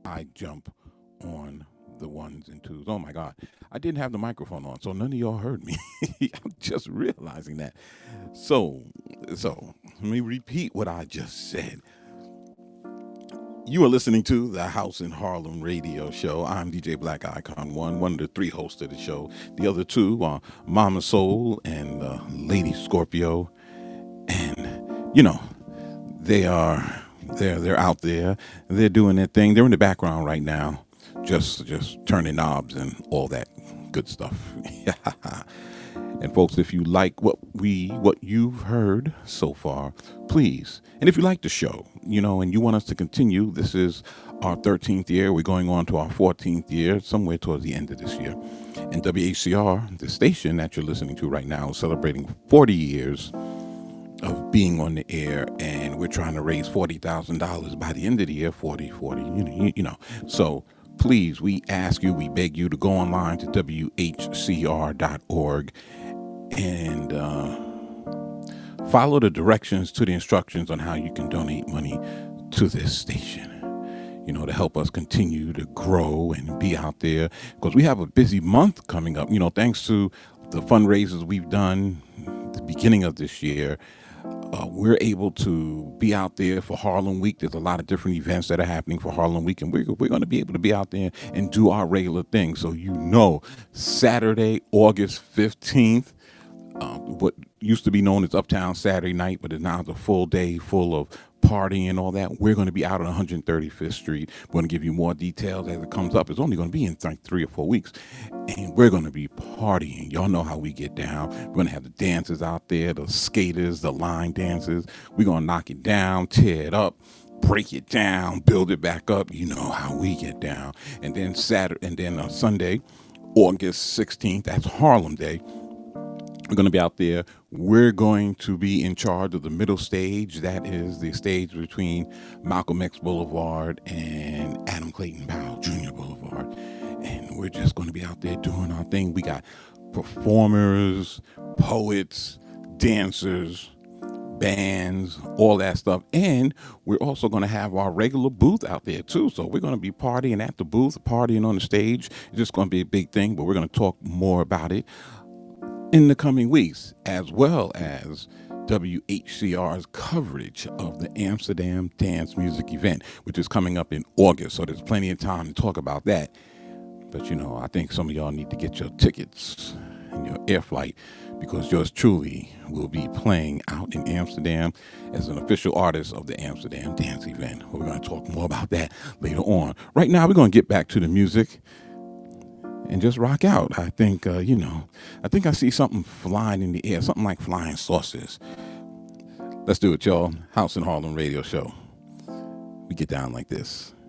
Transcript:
I jump on the ones and twos. Oh my God. I didn't have the microphone on, so none of y'all heard me. I'm just realizing that. So, so let me repeat what I just said. You are listening to the House in Harlem radio show. I'm DJ Black Icon one of the three hosts of the show. The other two are Mama Soul and Lady Scorpio. And, you know, they are they're out there. They're doing their thing. They're in the background right now, just turning knobs and all that good stuff. And folks, if you like what you've heard so far, please. And if you like the show, and you want us to continue, this is our 13th year. We're going on to our 14th year, somewhere towards the end of this year. And WHCR, the station that you're listening to right now, is celebrating 40 years of being on the air, and we're trying to raise $40,000 by the end of the year. 40, So please, we ask you, we beg you to go online to whcr.org and follow the directions to the instructions on how you can donate money to this station. To help us continue to grow and be out there, because we have a busy month coming up. Thanks to the fundraisers we've done at the beginning of this year, we're able to be out there for Harlem Week. There's a lot of different events that are happening for Harlem Week, and we're going to be able to be out there and do our regular thing. So, Saturday, August 15th, what used to be known as Uptown Saturday Night, but is now the full day full of partying and all that. We're going to be out on 135th Street. We're going to give you more details as it comes up. It's only going to be in 3 or 4 weeks. And we're going to be partying. Y'all know how we get down. We're going to have the dancers out there, the skaters, the line dancers. We're going to knock it down, tear it up, break it down, build it back up. You know how we get down. And then Sunday, August 16th, that's Harlem Day. We're going to be out there. We're going to be in charge of the middle stage. That is the stage between Malcolm X Boulevard and Adam Clayton Powell Jr. Boulevard. And we're just going to be out there doing our thing. We got performers, poets, dancers, bands, all that stuff. And we're also going to have our regular booth out there too. So we're going to be partying at the booth, partying on the stage. It's just going to be a big thing, but we're going to talk more about it in the coming weeks, as well as WHCR's coverage of the Amsterdam Dance Music Event, which is coming up in August. So there's plenty of time to talk about that. But, I think some of y'all need to get your tickets and your air flight, because yours truly will be playing out in Amsterdam as an official artist of the Amsterdam Dance Event. We're going to talk more about that later on. Right now, we're going to get back to the music and just rock out. I think, I think I see something flying in the air, something like flying saucers. Let's do it, y'all. House in Harlem radio show. We get down like this.